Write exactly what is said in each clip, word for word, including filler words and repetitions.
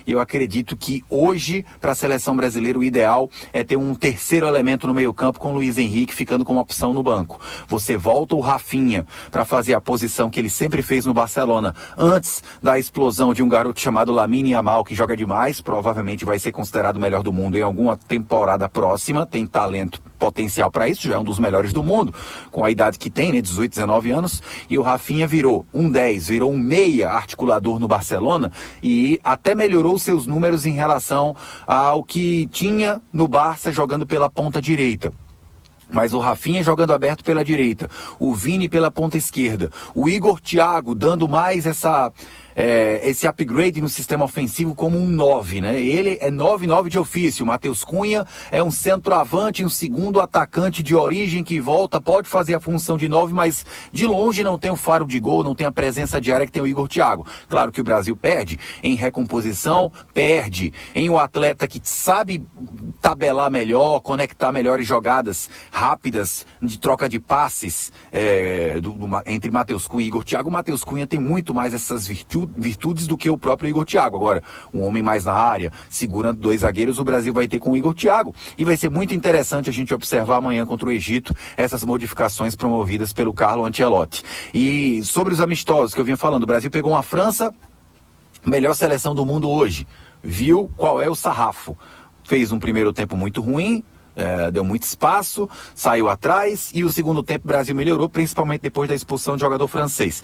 E eu acredito que hoje, para a seleção brasileira, o ideal é ter um terceiro elemento no meio-campo com o Luiz Henrique ficando como opção no banco. Você volta o Rafinha para fazer a posição que ele sempre fez no Barcelona, antes da explosão de um garoto chamado Lamine Yamal, que joga demais, provavelmente vai ser considerado o melhor do mundo em alguma temporada próxima, tem talento, potencial para isso, já é um dos melhores do mundo, com a idade que tem, né, dezoito, dezenove anos, e o Rafinha virou um dez, virou um meia articulador no Barcelona e até melhorou seus números em relação ao que tinha no Barça jogando pela ponta direita. Mas o Rafinha jogando aberto pela direita, o Vini pela ponta esquerda, o Igor Thiago dando mais essa... É, esse upgrade no sistema ofensivo como um nove, né? Ele é nove nove de ofício. O Matheus Cunha é um centroavante, um segundo atacante de origem que volta, pode fazer a função de nove, mas de longe não tem o faro de gol, não tem a presença diária que tem o Igor Thiago. Claro que o Brasil perde em recomposição, perde em um atleta que sabe tabelar melhor, conectar melhores jogadas rápidas, de troca de passes é, do, do, entre Matheus Cunha e Igor Thiago. O Matheus Cunha tem muito mais essas virtudes virtudes do que o próprio Igor Thiago. Agora, um homem mais na área, segurando dois zagueiros, o Brasil vai ter com o Igor Thiago. E vai ser muito interessante a gente observar amanhã contra o Egito essas modificações promovidas pelo Carlo Ancelotti. E sobre os amistosos que eu vinha falando, o Brasil pegou uma França, melhor seleção do mundo hoje. Viu qual é o sarrafo. Fez um primeiro tempo muito ruim, É, deu muito espaço, saiu atrás, e o segundo tempo o Brasil melhorou, principalmente depois da expulsão do jogador francês.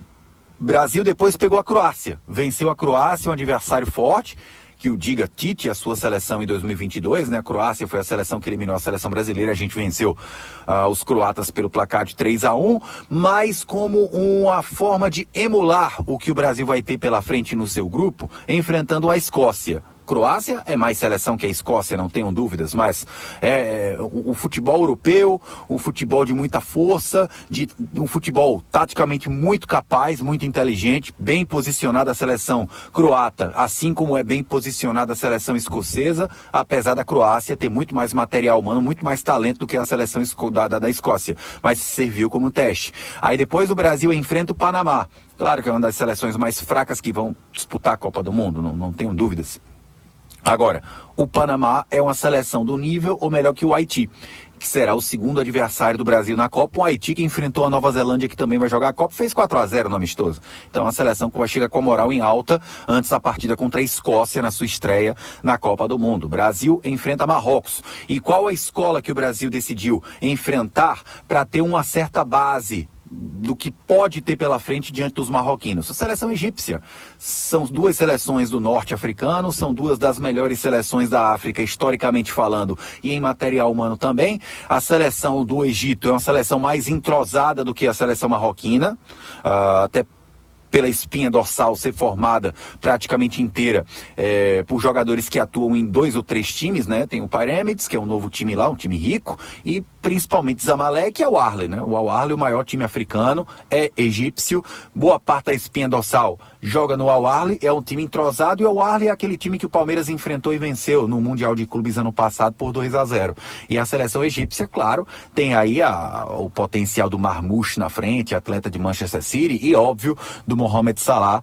Brasil depois pegou a Croácia, venceu a Croácia, um adversário forte, que o diga Tite, a sua seleção em dois mil e vinte e dois, né? A Croácia foi a seleção que eliminou a seleção brasileira, a gente venceu uh, os croatas pelo placar de três a um, mas como uma forma de emular o que o Brasil vai ter pela frente no seu grupo, enfrentando a Escócia. Croácia é mais seleção que a Escócia, não tenham dúvidas, mas é, o, o futebol europeu, o futebol de muita força, de um futebol taticamente muito capaz, muito inteligente, bem posicionada a seleção croata, assim como é bem posicionada a seleção escocesa, apesar da Croácia ter muito mais material humano, muito mais talento do que a seleção da, da, da Escócia, mas serviu como teste. Aí depois o Brasil enfrenta o Panamá, claro que é uma das seleções mais fracas que vão disputar a Copa do Mundo, não, não tenho dúvidas. Agora, o Panamá é uma seleção do nível, ou melhor que o Haiti, que será o segundo adversário do Brasil na Copa. O Haiti, que enfrentou a Nova Zelândia, que também vai jogar a Copa, fez quatro a zero no amistoso. Então é uma seleção que vai chegar com a moral em alta antes da partida contra a Escócia na sua estreia na Copa do Mundo. O Brasil enfrenta Marrocos. E qual a escola que o Brasil decidiu enfrentar para ter uma certa base do que pode ter pela frente diante dos marroquinos? A seleção egípcia. São duas seleções do norte africano, são duas das melhores seleções da África, historicamente falando, e em material humano também. A seleção do Egito é uma seleção mais entrosada do que a seleção marroquina, uh, até pela espinha dorsal ser formada praticamente inteira é, por jogadores que atuam em dois ou três times, né? Tem o Pyramids, que é um novo time lá, um time rico, e principalmente Zamalek e o Al Ahly, né? O Al Ahly, o maior time africano, é egípcio, boa parte da espinha dorsal joga no Al Ahly, é um time entrosado, e o Al Ahly é aquele time que o Palmeiras enfrentou e venceu no Mundial de Clubes ano passado por dois a zero. E a seleção egípcia, claro, tem aí a, o potencial do Marmoush na frente, atleta de Manchester City, e óbvio, do Mohamed Salah,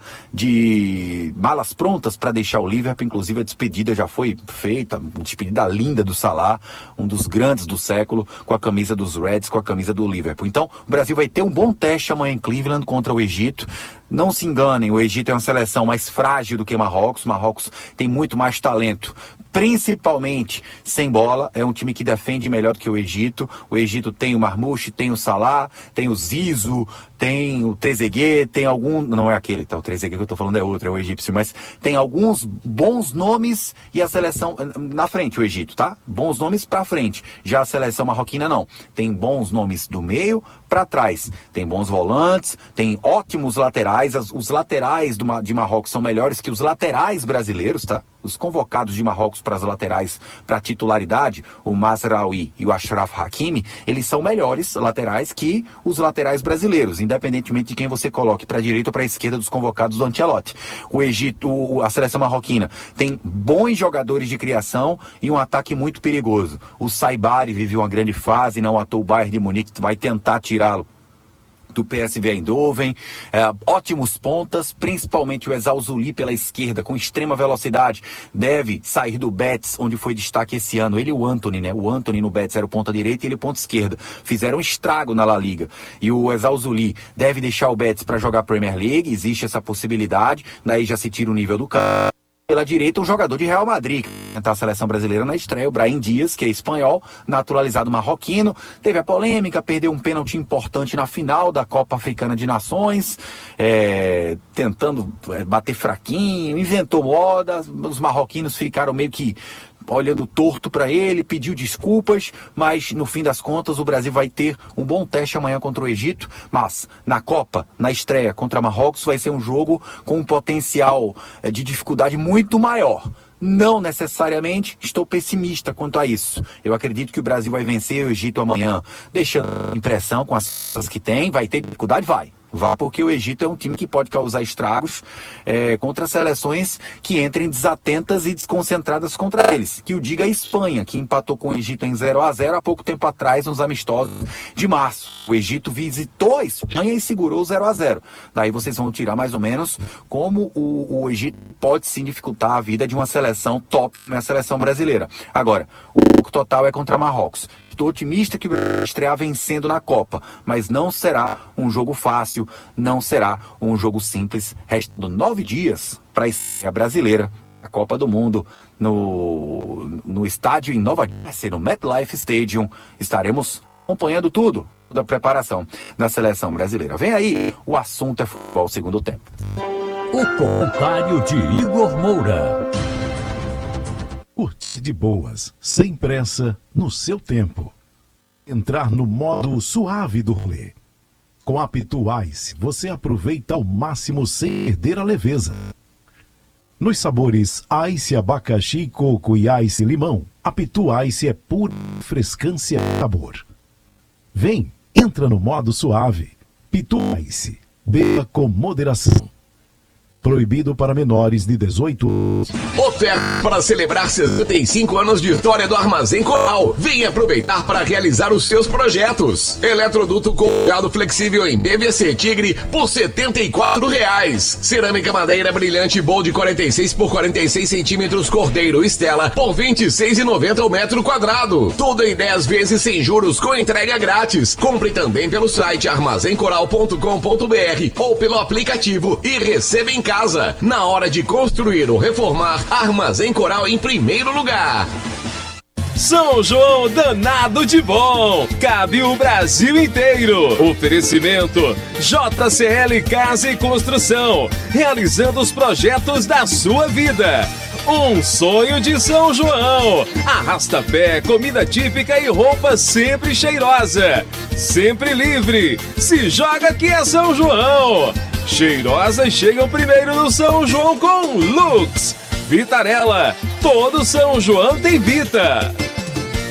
de balas prontas para deixar o Liverpool. Inclusive a despedida já foi feita, uma despedida linda do Salah, um dos grandes do século, com a camisa dos Reds, com a camisa do Liverpool. Então o Brasil vai ter um bom teste amanhã em Cleveland contra o Egito. Não se enganem, o Egito é uma seleção mais frágil do que Marrocos. Marrocos tem muito mais talento, principalmente sem bola. É um time que defende melhor do que o Egito. O Egito tem o Marmoush, tem o Salah, tem o Zizou, tem o Trezeguet, tem algum... Não é aquele, tá? O Trezeguet que eu tô falando é outro, é o egípcio. Mas tem alguns bons nomes e a seleção... Na frente, o Egito, tá? Bons nomes pra frente. Já a seleção marroquina, não. Tem bons nomes do meio pra trás. Tem bons volantes, tem ótimos laterais. As, os laterais do, de Marrocos são melhores que os laterais brasileiros, tá? Os convocados de Marrocos para as laterais, para titularidade, o Mazraoui e o Achraf Hakimi, eles são melhores laterais que os laterais brasileiros, independentemente de quem você coloque para a direita ou para a esquerda dos convocados do Ancelotti. O Egito, a seleção marroquina, tem bons jogadores de criação e um ataque muito perigoso. O Saibari vive uma grande fase, não à toa o Bayern de Munique vai tentar tirá-lo do P S V Eindhoven, é, ótimos pontas, principalmente o Ezauzuli pela esquerda, com extrema velocidade, deve sair do Betis, onde foi destaque esse ano. Ele e o Antony, né? O Antony no Betis era o ponta direita e ele ponta esquerda. Fizeram um estrago na La Liga. E o Ezauzuli deve deixar o Betis para jogar Premier League, existe essa possibilidade, daí já se tira o nível do campo. Pela direita, um jogador de Real Madrid, que vai tentar a seleção brasileira na estreia, o Brahim Dias, que é espanhol, naturalizado marroquino. Teve a polêmica, perdeu um pênalti importante na final da Copa Africana de Nações, é, tentando bater fraquinho, inventou moda, os marroquinos ficaram meio que olhando torto para ele, pediu desculpas, mas no fim das contas o Brasil vai ter um bom teste amanhã contra o Egito, mas na Copa, na estreia contra Marrocos, vai ser um jogo com um potencial de dificuldade muito maior. Não necessariamente estou pessimista quanto a isso. Eu acredito que o Brasil vai vencer o Egito amanhã, deixando impressão com as coisas que tem, vai ter dificuldade? Vai. Vá, porque o Egito é um time que pode causar estragos é, contra seleções que entrem desatentas e desconcentradas contra eles. Que o diga a Espanha, que empatou com o Egito em zero a zero há pouco tempo atrás, nos amistosos de março. O Egito visitou a Espanha e segurou o zero a zero. Daí vocês vão tirar mais ou menos como o, o Egito pode sim dificultar a vida de uma seleção top, na seleção brasileira. Agora, o total é contra Marrocos. Estou otimista que o Brasil vai estrear vencendo na Copa, mas não será um jogo fácil, não será um jogo simples. Restando nove dias para a estreia brasileira, a Copa do Mundo, no, no estádio em Nova Jersey, no MetLife Stadium. Estaremos acompanhando tudo da preparação da seleção brasileira. Vem aí, o assunto é futebol segundo tempo. O comentário de Igor Moura. Curtir de boas, sem pressa, no seu tempo. Entrar no modo suave do rolê. Com a Pitu Ice, você aproveita ao máximo sem perder a leveza. Nos sabores Ice, abacaxi, coco e Ice limão, a Pitu Ice é pura frescância e sabor. Vem, entra no modo suave. Pitu Ice, beba com moderação. Proibido para menores de dezoito anos. Oferta para celebrar sessenta e cinco anos de história do Armazém Coral. Venha aproveitar para realizar os seus projetos. Eletroduto colgado flexível em P V C Tigre por setenta e quatro reais. Cerâmica madeira brilhante bowl de quarenta e seis por quarenta e seis centímetros Cordeiro Estela por vinte e seis reais e noventa centavos o metro quadrado. Tudo em dez vezes sem juros com entrega grátis. Compre também pelo site armazém coral ponto com ponto br ou pelo aplicativo e receba em casa. Na hora de construir ou reformar, Armazém Coral em primeiro lugar. São João danado de bom, cabe o Brasil inteiro. Oferecimento J C L Casa e Construção, realizando os projetos da sua vida. Um sonho de São João. Arrasta-pé, comida típica e roupa sempre cheirosa. Sempre livre. Se joga que é São João. Cheirosas chegam primeiro no São João com Lux. Vitarella. Todo São João tem Vita.